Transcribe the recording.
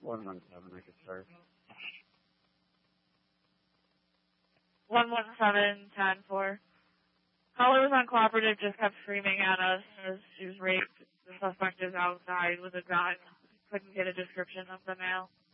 117, I could start. 117, 10-4. Caller was uncooperative, just kept screaming at us as she was raped. The suspect is outside with a gun. Couldn't get a description of the male.